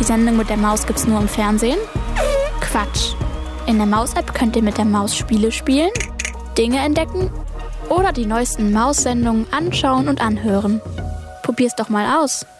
Die Sendung mit der Maus gibt's nur im Fernsehen? Quatsch. In der Maus-App könnt ihr mit der Maus Spiele spielen, Dinge entdecken oder die neuesten Maus-Sendungen anschauen und anhören. Probier's doch mal aus.